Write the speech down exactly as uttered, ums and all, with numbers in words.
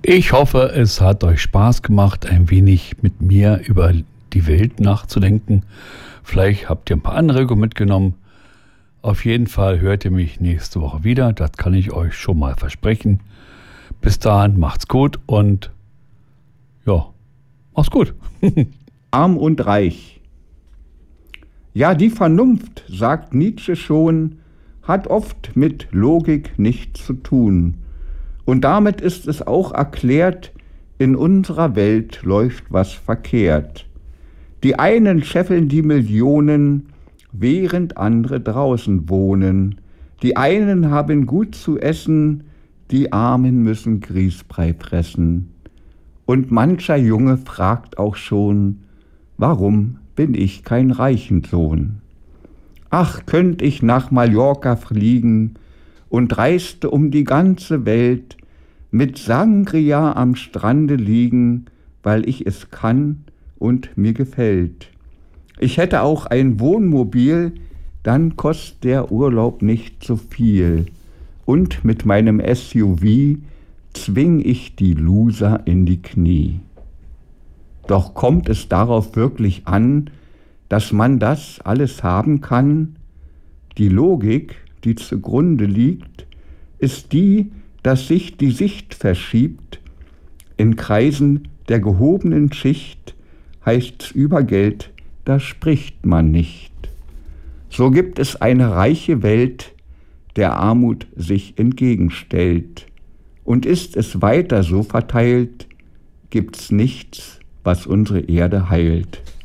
Ich hoffe, es hat euch Spaß gemacht, ein wenig mit mir über die Welt nachzudenken. Vielleicht habt ihr ein paar Anregungen mitgenommen. Auf jeden Fall hört ihr mich nächste Woche wieder. Das kann ich euch schon mal versprechen. Bis dahin, macht's gut und ja, macht's gut. Arm und reich. Ja, die Vernunft, sagt Nietzsche schon, hat oft mit Logik nichts zu tun. Und damit ist es auch erklärt, in unserer Welt läuft was verkehrt. Die einen scheffeln die Millionen, während andere draußen wohnen. Die einen haben gut zu essen, die Armen müssen Grießbrei fressen. Und mancher Junge fragt auch schon, warum bin ich kein Reichensohn? Ach, könnt ich nach Mallorca fliegen und reiste um die ganze Welt, mit Sangria am Strande liegen, weil ich es kann und mir gefällt. Ich hätte auch ein Wohnmobil, dann kostet der Urlaub nicht so viel. Und mit meinem S U V zwing ich die Loser in die Knie. Doch kommt es darauf wirklich an, dass man das alles haben kann? Die Logik, die zugrunde liegt, ist die, dass sich die Sicht verschiebt. In Kreisen der gehobenen Schicht heißt's über Geld, da spricht man nicht. So gibt es eine reiche Welt, der Armut sich entgegenstellt. Und ist es weiter so verteilt, gibt's nichts, was unsere Erde heilt.